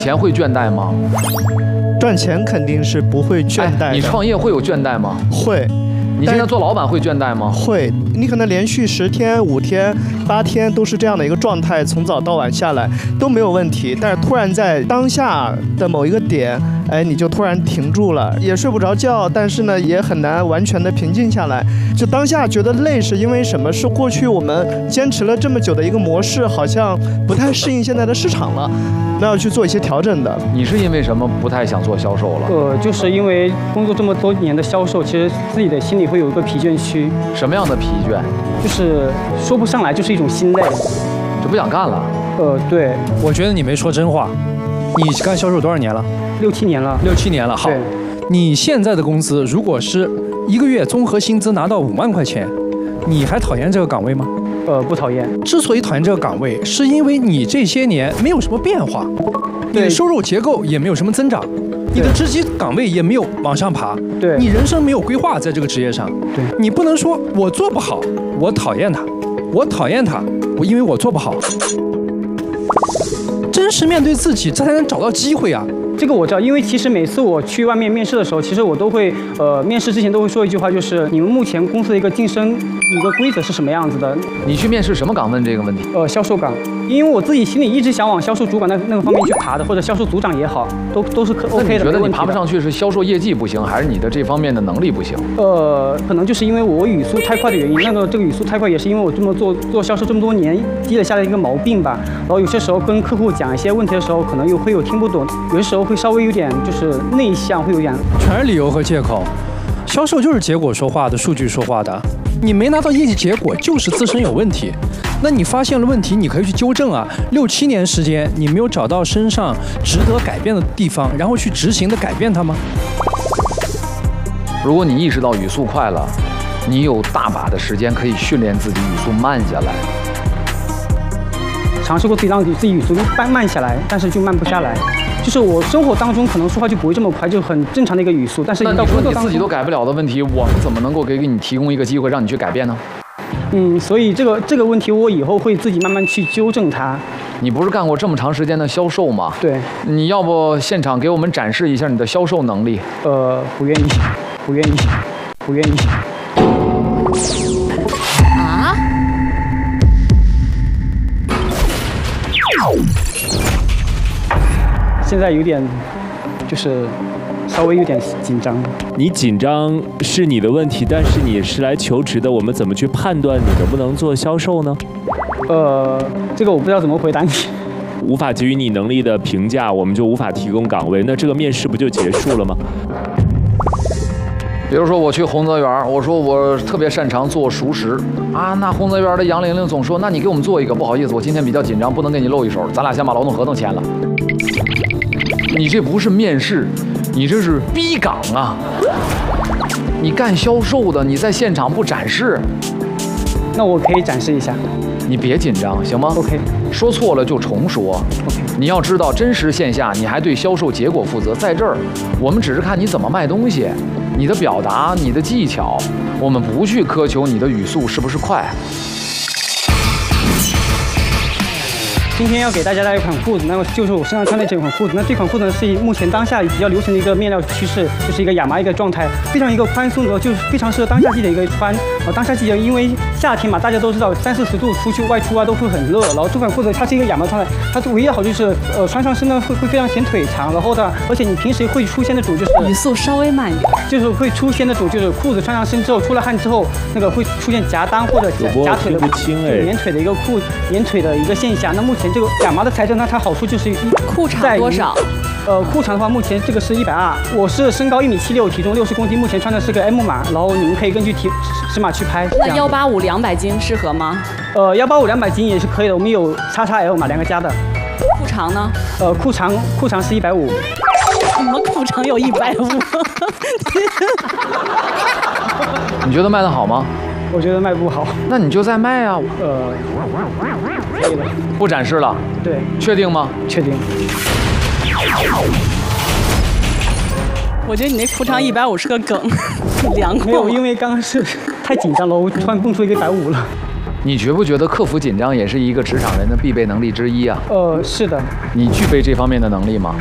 钱会倦怠吗？ 赚钱肯定是不会倦怠的。 你创业会有倦怠吗？ 会。 你现在做老板会倦怠吗？ 会，你可能连续10天、5天、8天都是这样的一个状态，从早到晚下来都没有问题。但是突然在当下的某一个点，你就突然停住了，也睡不着觉，但是呢，也很难完全的平静下来。就当下觉得累是因为什么？是过去我们坚持了这么久的一个模式，好像不太适应现在的市场了，那要去做一些调整的。 你是因为什么不太想做销售了？ 就是因为工作这么多年的销售，其实自己的心里会有一个疲倦区。 什么样的疲倦？ 就是说不上来，就是一种心累， 就不想干了。 对。 我觉得你没说真话。你干销售多少年了 ？6、7年了。 6、7年了。好，你现在的工资如果是1个月综合薪资拿到5万块钱，你还讨厌这个岗位吗？ 不讨厌。 之所以讨厌这个岗位，是因为你这些年没有什么变化，你的收入结构也没有什么增长。你的职级岗位也没有往上爬， 对， 你人生没有规划在这个职业上， 对， 你不能说我做不好，我讨厌他，因为我做不好。真实面对自己，这才能找到机会啊。 这个我知道，因为其实每次我去外面面试的时候，其实我都会面试之前都会说一句话，就是你们目前公司的一个晋升一个规则是什么样子的？ 你去面试什么岗？问这个问题？ 销售岗，因为我自己心里一直想往销售主管那个方面去爬的，或者销售组长也好，都是OK 的。 你觉得你爬不上去是销售业绩不行，还是你的这方面的能力不行？ 可能就是因为我语速太快的原因。这个语速太快也是因为我这么做销售这么多年积累下来一个毛病吧。然后有些时候跟客户讲一些问题的时候，可能会有听不懂，有些时候会稍微有点就是内向，会有点全是理由和借口。销售就是结果说话的，数据说话的。你没拿到业绩结果，就是自身有问题。那你发现了问题，你可以去纠正啊。6、7年时间，你没有找到身上值得改变的地方，然后去执行的改变它吗？ 如果你意识到语速快了，你有大把的时间可以训练自己语速慢下来。 尝试过自己让自己语速慢下来，但是就慢不下来。就是我生活当中可能说话就不会这么快，就很正常的一个语速。但是到工作当中， 你自己都改不了的问题，我们怎么能够给你提供一个机会让你去改变呢？ 所以这个问题我以后会自己慢慢去纠正它。 你不是干过这么长时间的销售吗？ 对。 你要不现场给我们展示一下你的销售能力？ 不愿意。 啊？ 现在有点，就是稍微有点紧张。 你紧张是你的问题，但是你是来求职的，我们怎么去判断你能不能做销售呢？ 这个我不知道怎么回答你。 无法给予你能力的评价，我们就无法提供岗位，那这个面试不就结束了吗？ 比如说我去洪泽园，我说我特别擅长做熟食啊，那洪泽园的杨玲玲总说，那你给我们做一个，不好意思，我今天比较紧张，不能给你露一手，咱俩先把劳动合同签了。你这不是面试，你这是逼岗啊！你干销售的，你在现场不展示， 那我可以展示一下。 你别紧张，行吗 ？OK。 说错了就重说。 OK。 你要知道，真实线下你还对销售结果负责，在这儿我们只是看你怎么卖东西，你的表达，你的技巧，我们不去苛求你的语速是不是快。 今天要给大家带一款裤子，那么就是我身上穿的这款裤子。那这款裤子呢是目前当下比较流行的一个面料趋势，就是一个亚麻一个状态，非常一个宽松的，就是非常适合当夏季的一个穿。当夏季因为夏天嘛，大家都知道30-40度出去外出啊都会很热。然后这款裤子它是一个亚麻状态，它唯一好就是穿上身呢会非常显腿长，然后呢，而且你平时会出现的种就是语速稍微慢一点， 就是会出现的种就是裤子穿上身之后出了汗之后，那个会出现夹裆或者夹腿的连腿的一个连腿的一个现象。那目前这个亚麻的材质呢，它好处就是裤长多少？ 裤长的话，目前这个是120，我是身高1.76米，体重60公斤，目前穿的是个 M 码，然后你们可以根据尺码去拍。 那185 200斤适合吗 ？185 200斤也是可以的，我们有XXL 码2个加的。 裤长呢？ 裤长是150。 怎么裤长有150？ 你觉得卖得好吗？ 我觉得卖不好。 那你就再卖啊。 可以了。 不展示了。 对。 确定吗？ 确定。 我觉得你那裤长150是个梗，量过。 没有，因为刚刚是太紧张了，我突然蹦出一个150了。 你觉不觉得克服紧张也是一个职场人的必备能力之一啊？ 是的。 你具备这方面的能力吗？